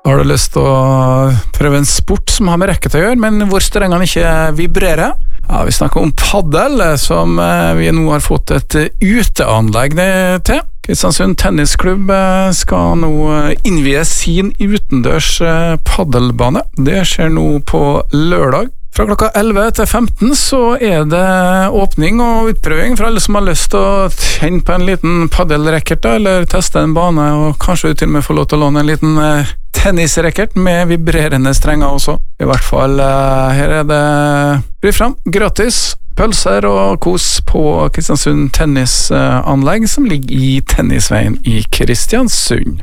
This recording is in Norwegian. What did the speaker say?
Har du lyst til å prøve en sport som har med racket å gjøre, men hvor strengene ikke vibrerer? Ja, vi snakker om paddel, som vi nå har fått et uteanlegg til. Kristiansund Tennisklubb skal nå innvie sin utendørs paddelbane. Det skjer nå på lørdag. Fra klokka 11 til 15 så det åpning og utprøving for alle som har lyst til å tjene på en liten paddelracket eller teste en bane, og kanskje du til og med får lov til å låne en liten tennisracket med vibrerende strenger også. I hvert fall her det blir fram gratis pølser og kos på Kristiansund Tennisanlegg som ligger i Tennisveien i Kristiansund.